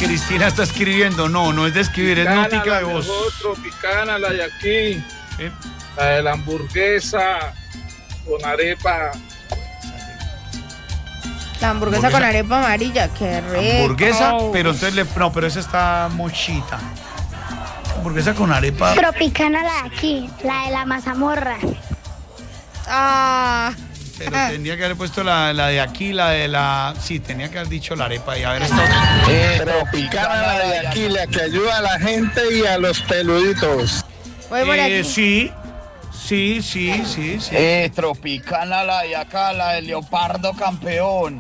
Cristina está escribiendo. No es de escribir, es nótica de voz. Tropicana, la de aquí. La de la hamburguesa con arepa. La hamburguesa con arepa amarilla, qué rico. Hamburguesa, pero entonces pero esa está mochita. Hamburguesa con arepa. Tropicana la de aquí, la de la mazamorra. Pero tendría que haber puesto la de aquí, la de la... Sí, tenía que haber dicho la arepa y haber estado... Tropicana la de aquí, la que ayuda a la gente y a los peluditos. Voy por aquí. Sí. Tropicana la de acá, la de Leopardo campeón.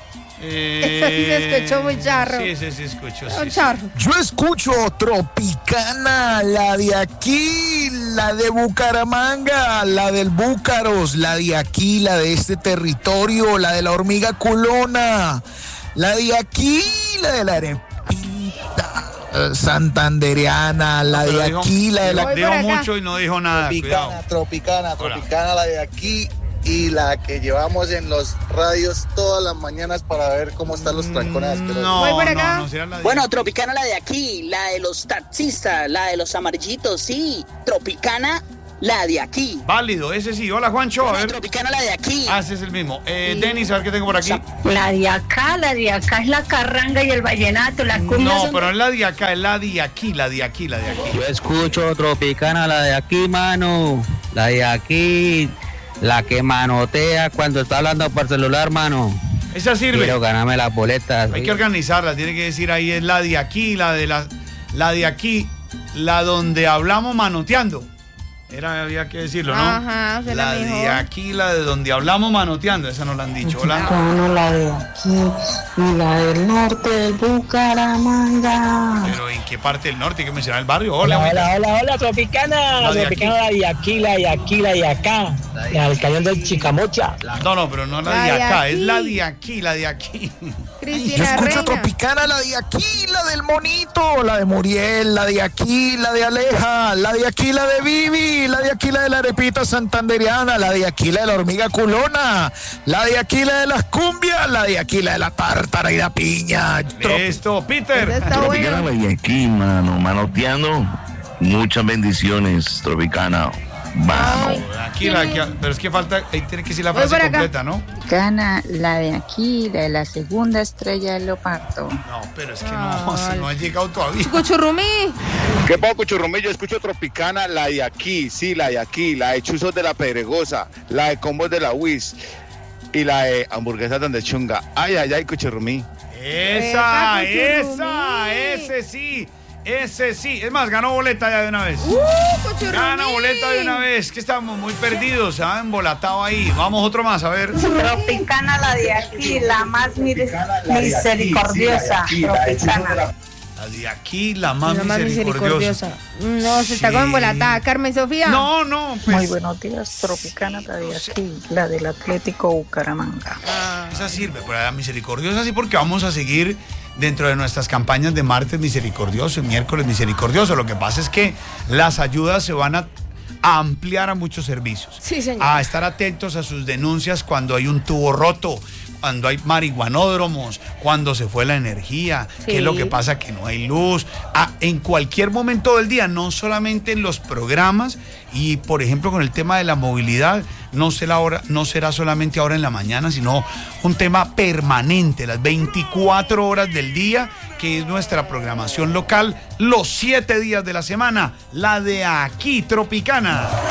Esa sí se escuchó muy charro. Sí, escucho. Sí, charro. Yo escucho Tropicana, la de aquí, la de Bucaramanga, la del Búcaros, la de aquí, la de este territorio, la de la hormiga culona, la de aquí, la de la arepita santandereana, la de aquí, la de la... Dijo mucho y no dijo nada. Tropicana, la de aquí. Y la que llevamos en los radios todas las mañanas para ver cómo están los trancones. Bueno, Tropicana la de aquí, la de los taxistas, la de los amarillitos, sí. Tropicana la de aquí. Válido, ese sí. Hola, Juancho. A ver. Tropicana la de aquí. Ese es el mismo. Denis, a ver qué tengo por aquí. La de acá es la carranga y el vallenato, la cumbia. No, pero es la de acá, es la de aquí. Yo escucho Tropicana, la de aquí, mano. La de aquí. La que manotea cuando está hablando por celular, mano. Esa sirve. Quiero ganarme las boletas. Hay que organizarla, tiene que decir ahí es la de aquí, la de aquí, la donde hablamos manoteando. Había que decirlo, ¿no? Ajá, la de aquí, la de donde hablamos manoteando, esa no la han dicho. Hola. La de aquí y la del norte del Bucaramanga. Pero ¿en qué parte del norte? Hay que mencionar el barrio. Hola, Tropicana. Tropicana, la de aquí, la de acá. La del cañón del Chicamocha. No, pero no la de acá, es la de aquí. Cristina Yo escucho Reina. Tropicana, la de aquí, la del Monito, la de Muriel, la de aquí, la de Aleja, la de aquí, la de Vivi, la de aquí, la de la arepita santandereana, la de aquí, la de la hormiga culona, la de aquí, la de las cumbias, la de aquí, la de la tártara y la piña. Listo, Peter. Tropicana, la de aquí, mano, manoteando. Muchas bendiciones, Tropicana. Mano. Aquí, pero es que falta, ahí tiene que decir la frase completa, ¿no? Gana la de aquí, la de la segunda estrella del Leopardo. No, pero es que no ha llegado todavía. Cuchurrumí. ¿Qué pasa, Cuchurrumí? Yo escucho Tropicana, la de aquí, sí, la de aquí, la de Chuzos de la Pedregosa, la de Combos de la Wiz y la de Hamburguesas donde chunga. Ay, Cuchurrumí. Ese sí. Es más, ganó boleta ya de una vez. Gana boleta de una vez. Que estamos muy perdidos, se han embolatado ahí. Vamos otro más, a ver. Tropicana la de aquí, la más misericordiosa. Tropicana. La de aquí, la más misericordiosa. No, se está como embolatada. Carmen Sofía. No, pues. Muy buenos días, Tropicana la de aquí, la del Atlético Bucaramanga. Esa sirve, pero la misericordiosa sí, porque vamos a seguir dentro de nuestras campañas de martes misericordioso y miércoles misericordioso. Lo que pasa es que las ayudas se van a ampliar a muchos servicios. Sí, señor. A estar atentos a sus denuncias cuando hay un tubo roto, cuando hay marihuanódromos, cuando se fue la energía, qué es lo que pasa, que no hay luz, en cualquier momento del día, no solamente en los programas, y por ejemplo con el tema de la movilidad, no será solamente ahora en la mañana, sino un tema permanente, las 24 horas del día, que es nuestra programación local, los 7 días de la semana, la de aquí, Tropicana.